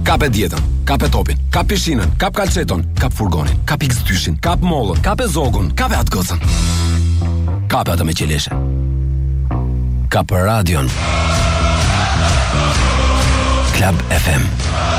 Kap e dietën, kap e topin, kap pishinën, kap kalçeton, kap furgonin, kap X2-shin, kap mollën, kap e zogun, kap e atë gocën. Kap e atë me qeleshe. Kap radion. Club FM.